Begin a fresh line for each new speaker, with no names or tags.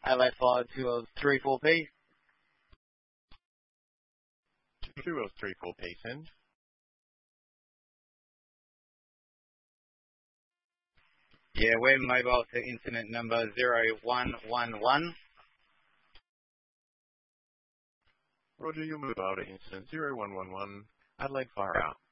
Adelaide Fire 2034P.
2034P, send.
Yeah, we're mobile to incident number 0111.
Roger, you're mobile to incident 0111. Adelaide Fire out.